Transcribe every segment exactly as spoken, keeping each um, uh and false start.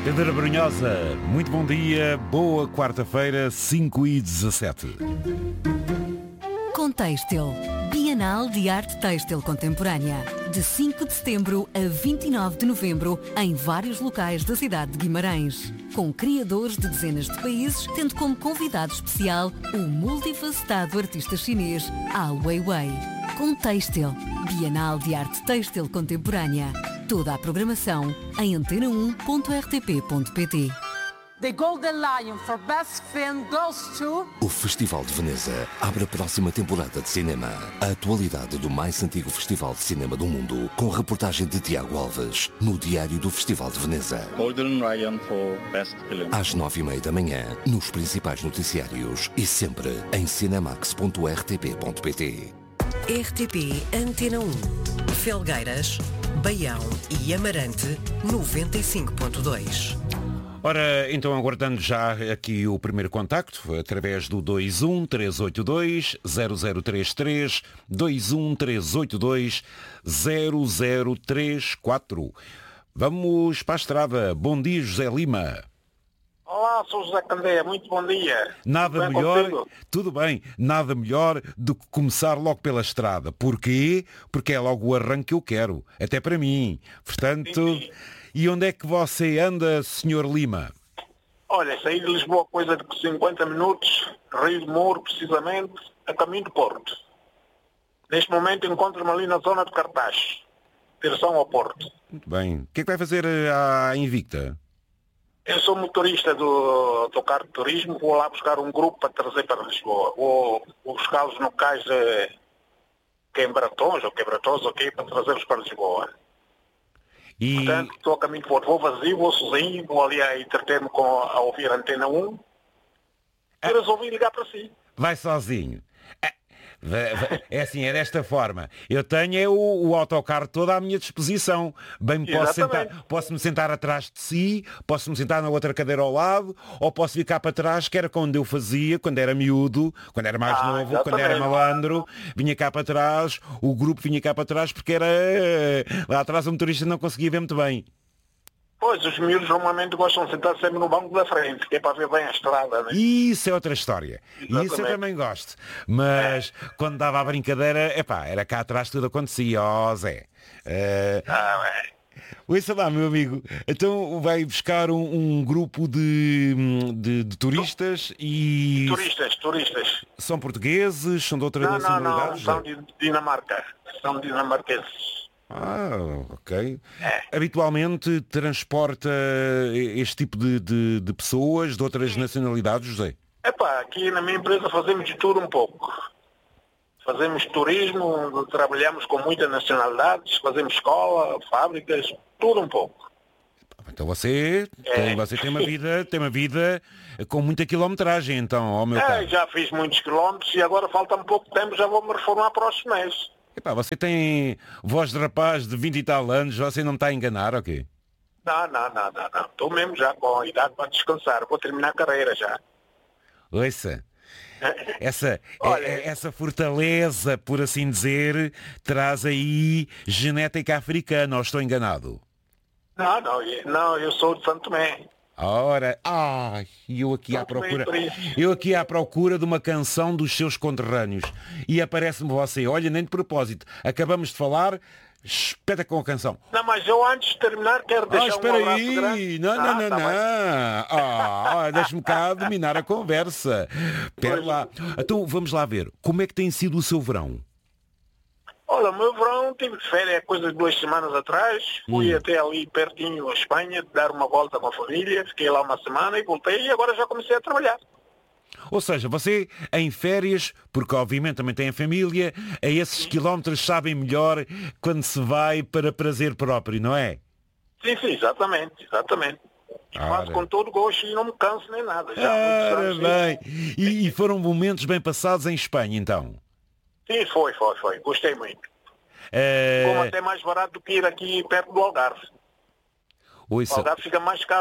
Pedro Brunhosa, muito bom dia, boa quarta-feira, cinco e dezassete. Contextil, Bienal de Arte Têxtil Contemporânea, de cinco de setembro a vinte e nove de novembro, em vários locais da cidade de Guimarães, com criadores de dezenas de países, tendo como convidado especial o multifacetado artista chinês Ai Weiwei. Contextil, Bienal de Arte Têxtil Contemporânea. Toda a programação em antena um ponto r t p ponto p t. The Golden Lion for Best Film goes to... O Festival de Veneza abre a próxima temporada de cinema. A atualidade do mais antigo festival de cinema do mundo, com reportagem de Tiago Alves, no Diário do Festival de Veneza. Golden Lion for Best Film. Às nove e meia da manhã, nos principais noticiários e sempre em cinemax ponto r t p ponto p t. R T P Antena um. Felgueiras, Baião e Amarante, noventa e cinco ponto dois. Ora, então aguardando já aqui o primeiro contacto, através do dois um três oito dois zero zero três três, dois um três oito dois zero zero três quatro. Vamos para a estrada. Bom dia, José Lima. Olá, sou José Candeia, muito bom dia. Nada tudo melhor, contigo? tudo bem, nada melhor do que começar logo pela estrada. Porquê? Porque é logo o arranque que eu quero, até para mim. Portanto, Sim, sim. E onde é que você anda, senhor Lima? Olha, saí de Lisboa coisa de cinquenta minutos, Rio de Moro, precisamente, a caminho do Porto. Neste momento encontro-me ali na zona de Cartaz, direção ao Porto. Muito bem. O que é que vai fazer à Invicta? Eu sou motorista do, do carro de turismo, vou lá buscar um grupo para trazer para Lisboa. Vou, vou buscá-los no cais de Quebratões, ou Quebratões, ok, para trazê-los para Lisboa. E... Portanto, estou a caminho do Porto. Vou vazio, vou sozinho, vou ali a entreter-me com, a ouvir a Antena um e resolvi ligar para si. Vai sozinho. É assim, é desta forma. Eu tenho é o, o autocarro todo à minha disposição. Bem, me posso sentar, posso-me sentar atrás de si, posso-me sentar na outra cadeira ao lado, ou posso ficar para trás, que era quando eu fazia, quando era miúdo, quando era mais ah, novo, exatamente. quando era malandro, vinha cá para trás, o grupo vinha cá para trás, porque era lá atrás o motorista não conseguia ver muito bem. Pois, os miúdos normalmente gostam de sentar sempre no banco da frente, que é para ver bem a estrada, né? Isso é outra história. Exatamente. Isso eu também gosto. Mas é. Quando dava a brincadeira, epá, era cá atrás tudo acontecia, ó Zé. Uh... Ah, é. Ouça lá, meu amigo. Então vai buscar um, um grupo de, de, de turistas e... Turistas, turistas. São portugueses? São de outra não, nacionalidade? Não, não, são de Dinamarca. São dinamarqueses. Ah, ok. É. Habitualmente transporta este tipo de, de, de pessoas de outras nacionalidades, José? Epá, aqui na minha empresa fazemos de tudo um pouco. Fazemos turismo, trabalhamos com muitas nacionalidades, fazemos escola, fábricas, tudo um pouco. Então você, é. tem, você tem uma vida, tem uma vida com muita quilometragem, então, ao meu é, caro. Já fiz muitos quilómetros e agora falta-me pouco tempo, já vou-me reformar próximo mês. Epá, você tem voz de rapaz de vinte e tal anos, você não me está a enganar, ok? Não, não, não, não, não. Estou mesmo já com a idade para descansar, vou terminar a carreira já. Ouça, essa, Olha, essa fortaleza, por assim dizer, traz aí genética africana, ou estou enganado? Não, não, não, eu sou de Santo Tomé. Ora, ai, eu aqui à procura, eu aqui à procura de uma canção dos seus conterrâneos e aparece-me você, olha, nem de propósito, acabamos de falar, espeta com a canção. Não, mas eu antes de terminar quero deixar ah, espera um abraço aí. grande. Não, não, ah, não, tá não. Ah, deixa-me cá dominar a conversa. Espera lá. Então vamos lá ver, como é que tem sido o seu verão? Olha, o meu verão tive de férias coisa de duas semanas atrás, fui hum. até ali pertinho à Espanha, dar uma volta com a família, fiquei lá uma semana e voltei e agora já comecei a trabalhar. Ou seja, você em férias, porque obviamente também tem a família, a esses quilómetros sabem melhor quando se vai para prazer próprio, não é? Sim, sim, exatamente, exatamente. Faço com todo gosto e não me canso nem nada. Já Ora bem. E, e foram momentos bem passados em Espanha, então? Sim, foi, foi, foi. Gostei muito. É... Como até mais barato do que ir aqui perto do Algarve. Ouça. O Algarve fica mais caro.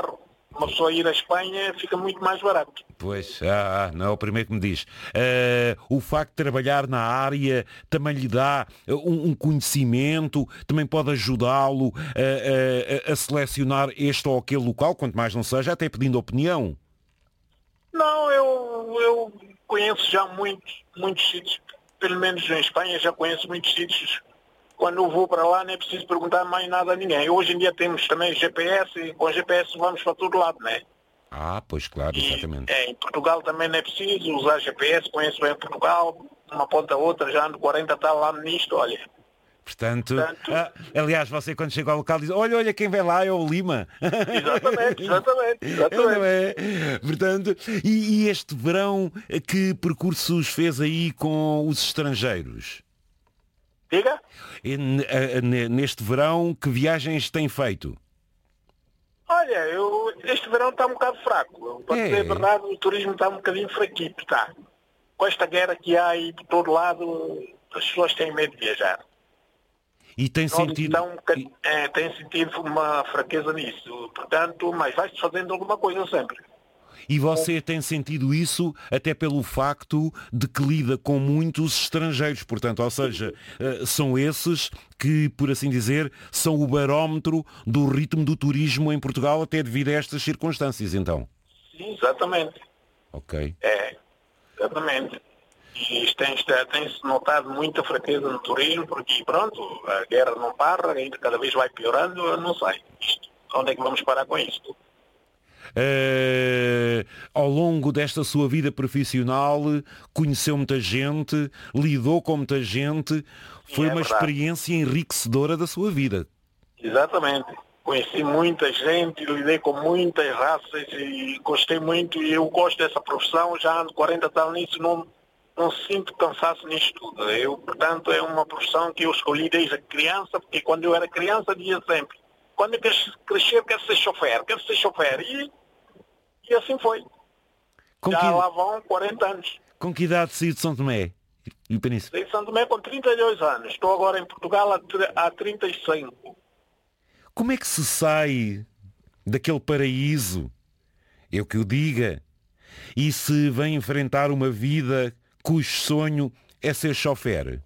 uma pessoa ir à Espanha fica muito mais barato. Pois, ah, não é o primeiro que me diz. Uh, o facto de trabalhar na área também lhe dá um, um conhecimento, também pode ajudá-lo a, a, a selecionar este ou aquele local, quanto mais não seja, até pedindo opinião. Não, eu, eu conheço já muitos, muitos sítios, pelo menos em Espanha já conheço muitos sítios. Quando eu vou para lá nem é preciso perguntar mais nada a ninguém. Hoje em dia temos também G P S e com G P S vamos para todo lado, né? Ah, pois claro, exatamente. E, é, em Portugal também não é preciso usar G P S, conheço bem Portugal, uma ponta a outra, já ando quarenta está lá nisto, olha. Portanto, Portanto ah, aliás, você quando chega ao local diz, olha, olha quem vem lá, é o Lima. Exatamente, exatamente, exatamente. Não é? Portanto, e, e este verão, que percursos fez aí com os estrangeiros? Diga? E, neste verão, que viagens tem feito? Olha, eu, este verão está um bocado fraco. Para é. dizer a verdade, o turismo está um bocadinho fraquito, está. Com esta guerra que há aí por todo lado, as pessoas têm medo de viajar. E tem sentido... Um bocad... é, tem sentido uma fraqueza nisso. Portanto, mas vai-se fazendo alguma coisa sempre. E você tem sentido isso até pelo facto de que lida com muitos estrangeiros, portanto, ou seja, são esses que, por assim dizer, são o barómetro do ritmo do turismo em Portugal, até devido a estas circunstâncias, então. Sim, exatamente. Ok. É, exatamente. E isto tem, tem-se notado muita fraqueza no turismo, porque, pronto, a guerra não para, ainda cada vez vai piorando, eu não sei. Isto, onde é que vamos parar com isto? Uh, ao longo desta sua vida profissional conheceu muita gente, lidou com muita gente, foi é uma verdade. Experiência enriquecedora da sua vida. Exatamente, conheci muita gente, lidei com muitas raças e gostei muito, e eu gosto dessa profissão, já ando quarenta anos nisso, não, não sinto cansaço nisto tudo. Eu, portanto, é uma profissão que eu escolhi desde criança, porque quando eu era criança dizia sempre, quando eu crescer quero ser chofer, quero ser chofer, e E assim foi. Com Já que... lá vão quarenta anos. Com que idade saiu de São Tomé e Príncipe? Saí de São Tomé com trinta e dois anos. Estou agora em Portugal há trinta e cinco. Como é que se sai daquele paraíso, eu que o diga, e se vem enfrentar uma vida cujo sonho é ser chofer?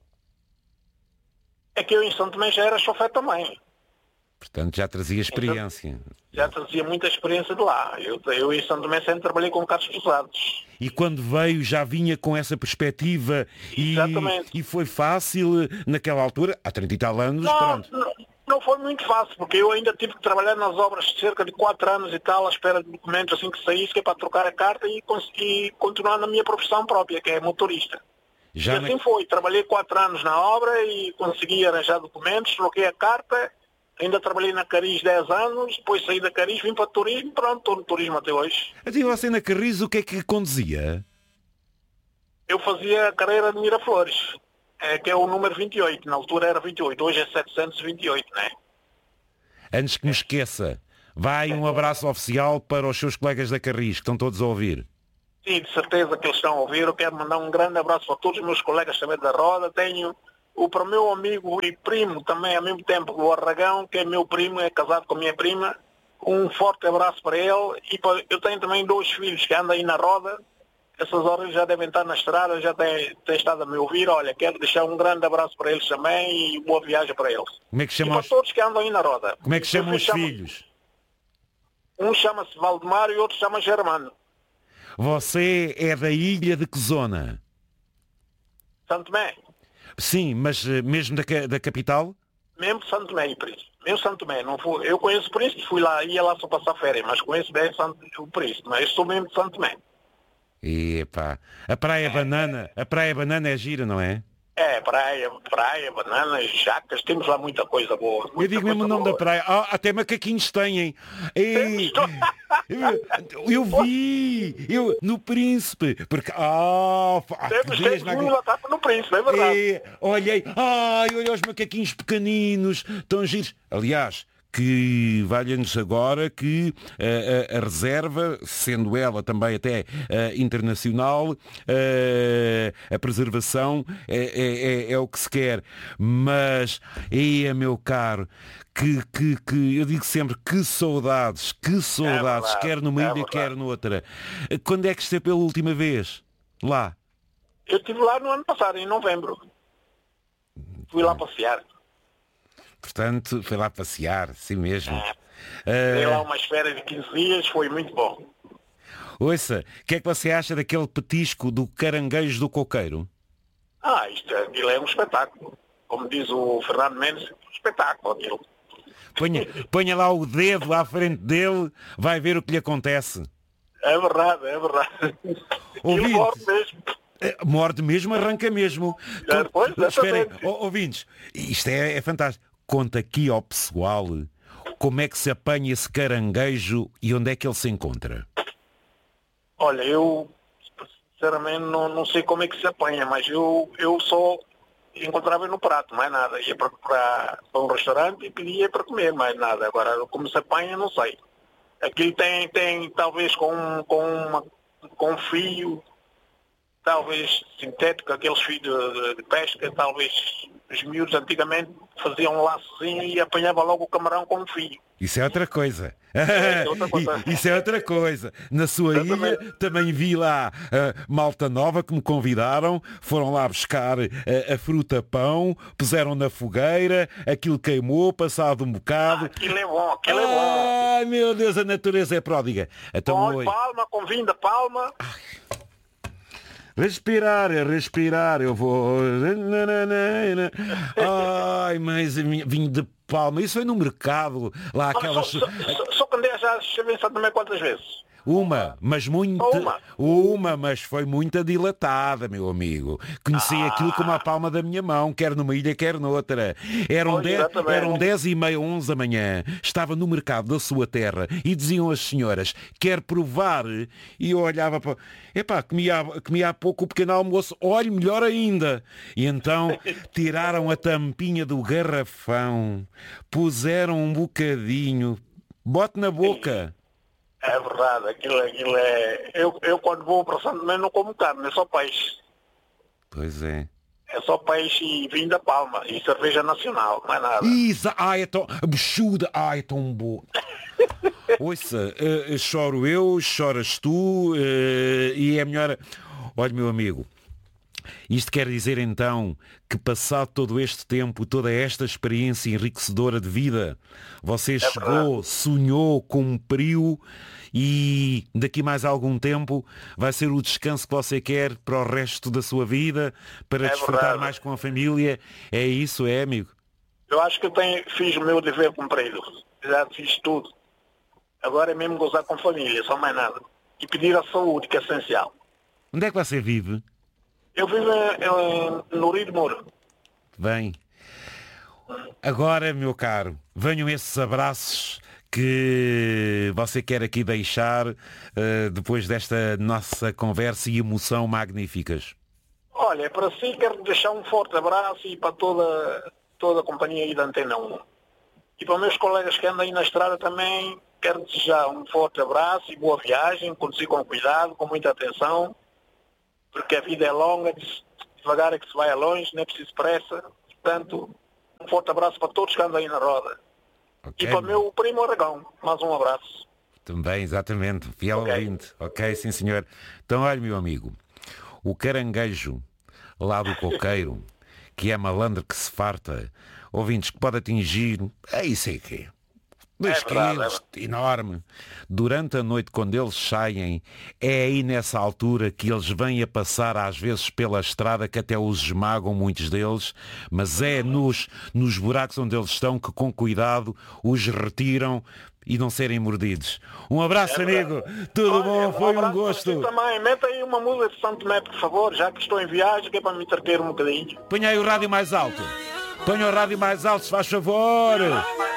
É que eu em São Tomé já era chofer também. Portanto, já trazia experiência. Já trazia muita experiência de lá. Eu, eu em São Tomé sempre trabalhei com carros pesados. E quando veio já vinha com essa perspectiva e, Exatamente. E foi fácil naquela altura, há trinta e tal anos, não, pronto. Não, não foi muito fácil, porque eu ainda tive que trabalhar nas obras cerca de quatro anos e tal, à espera de documentos assim que saísse, que é para trocar a carta e conseguir continuar na minha profissão própria, que é motorista. Já e assim na... foi. Trabalhei quatro anos na obra e consegui arranjar documentos, troquei a carta. Ainda trabalhei na Cariz dez anos, depois saí da Cariz, vim para o turismo, pronto, estou no turismo até hoje. E você na Cariz o que é que conduzia? Eu fazia a carreira de Miraflores, é, que é o número vinte e oito, na altura era vinte e oito, hoje é setecentos e vinte e oito, não é? Antes que me esqueça, vai um abraço oficial para os seus colegas da Cariz, que estão todos a ouvir. Sim, de certeza que eles estão a ouvir, eu quero mandar um grande abraço para todos os meus colegas também da Roda, tenho... O para o meu amigo e primo também ao mesmo tempo, o Arragão, que é meu primo, é casado com a minha prima, um forte abraço para ele. E para, eu tenho também dois filhos que andam aí na roda, essas horas já devem estar na estrada, já têm, têm estado a me ouvir. Olha, quero deixar um grande abraço para eles também e boa viagem para eles. Como é que chamam e para os... todos que andam aí na roda. Como é que chamam os chama... filhos? Um chama-se Valdemar e outro chama Germano. Você é da ilha de que zona? Santo Tomé. Sim, mas mesmo da, da capital? Mesmo Santo Tomé e Príncipe. Mesmo Santo Tomé. Não fui, eu conheço o Príncipe, fui lá, ia lá só passar férias, mas conheço bem Santo, o Príncipe, mas eu sou mesmo de Santo Tomé. Epá, a Praia é. Banana, a Praia Banana é gira, não é? É, praia, praia, bananas, jacas, temos lá muita coisa boa. Muita eu digo mesmo o nome boa. Da praia. Ah, até macaquinhos têm. E... eu, eu vi, eu, no Príncipe, porque... Ah, temos, temos na... uma etapa no Príncipe, é verdade. E, olhei, ai, olha os macaquinhos pequeninos, tão giros. Aliás, que valha-nos agora que uh, a, a reserva, sendo ela também até uh, internacional, uh, a preservação é, é, é o que se quer. Mas, é meu caro, Que, que, que, eu digo sempre, que saudades, que saudades, é verdade, quer numa ilha, é quer noutra. Quando é que esteve pela última vez? Lá? Eu estive lá no ano passado, em novembro. Fui lá passear. Portanto, foi lá passear, sim mesmo. É. Dei Uh... lá umas férias de quinze dias, foi muito bom. Ouça, o que é que você acha daquele petisco do caranguejo do coqueiro? Ah, isto aquilo é um espetáculo. Como diz o Fernando Mendes, um espetáculo aquilo. Ponha, ponha lá o dedo à frente dele, vai ver o que lhe acontece. É verdade, é verdade. Ele morde mesmo. Morde mesmo, arranca mesmo. É, tu, pois, esperem, ouvintes, isto é, é fantástico. Conta aqui ao pessoal como é que se apanha esse caranguejo e onde é que ele se encontra. Olha, eu sinceramente não, não sei como é que se apanha, mas eu, eu só encontrava no prato, mais nada. Ia para, para, para um restaurante e pedia para comer, mais nada. Agora, como se apanha, não sei. Aqui tem, tem talvez com, com, uma, com um fio, talvez sintético, aqueles fios de, de pesca, talvez os miúdos antigamente faziam um laçozinho e apanhava logo o camarão com um fio. Isso é outra coisa. É outra coisa. Isso é outra coisa. Na sua Eu ilha também, também vi lá uh, malta nova que me convidaram, foram lá buscar uh, a fruta pão, puseram na fogueira, aquilo queimou, passado um bocado. Ah, aquilo é bom, aquilo é bom. Ai meu Deus, a natureza é pródiga. Então, com oi. Palma, com vinho da palma. Ai. Respirar, é respirar, eu vou... Ai, mas vinho de palma, isso foi no mercado, lá aquelas... Só, só, só quando é já se pensar também quantas vezes? Uma, mas muito... Uma. Uma, mas foi muito dilatada, meu amigo. Conheci ah. aquilo como a palma da minha mão, quer numa ilha, quer noutra. Eram, dez, eram dez e meia, onze da manhã. Estava no mercado da sua terra e diziam as senhoras, quer provar? E eu olhava para... Epá, comia, comia há pouco o pequeno almoço. Olhe, melhor ainda. E então tiraram a tampinha do garrafão, puseram um bocadinho, bote na boca. É verdade, aquilo, aquilo é... Eu, eu quando vou para Santo Tomé não como carne, é só peixe. Pois é. É só peixe e vinho da palma. E cerveja nacional, não é nada. Isa, ai, é tão... Buchuda, ai, é tão boa. Ouça, uh, choro eu, choras tu, uh, e é melhor... Olha, meu amigo, isto quer dizer então que passado todo este tempo, toda esta experiência enriquecedora de vida, você é chegou, verdade. Sonhou, cumpriu e daqui mais algum tempo vai ser o descanso que você quer para o resto da sua vida, para é desfrutar verdade. Mais com a família. É isso, é, amigo? Eu acho que eu tenho, fiz o meu dever cumprido. Já fiz tudo. Agora é mesmo gozar com a família, só mais nada. E pedir a saúde, que é essencial. Onde é que você vive? Eu vivo em, em, no Rio de Moro. Bem, agora, meu caro, venham esses abraços que você quer aqui deixar uh, depois desta nossa conversa e emoção magníficas. Olha, para si quero deixar um forte abraço e para toda, toda a companhia aí da Antena um. E para os meus colegas que andam aí na estrada também, quero desejar um forte abraço e boa viagem, conduzir com cuidado, com muita atenção, porque a vida é longa, devagar é que se vai a longe, não é preciso pressa. Portanto, um forte abraço para todos que andam aí na roda. Okay. E para o meu primo Aragão, mais um abraço. Também, exatamente, fiel okay. ouvinte. Ok, sim senhor. Então, olha, meu amigo, o caranguejo lá do coqueiro, que é malandro que se farta, ouvintes, que pode atingir, é isso aí que é. Dois é verdade, quilos, é enorme. Durante a noite, quando eles saem, é aí nessa altura que eles vêm a passar às vezes pela estrada, que até os esmagam, muitos deles, mas é nos, nos buracos onde eles estão que com cuidado os retiram e não serem mordidos. Um abraço, é amigo. Tudo Olha, bom? Foi um, um gosto. Também. Meta aí uma música de Santo Tomé, por favor, já que estou em viagem, que é para me entreter um bocadinho. Ponha aí o rádio mais alto. Ponha o rádio mais alto, se faz favor.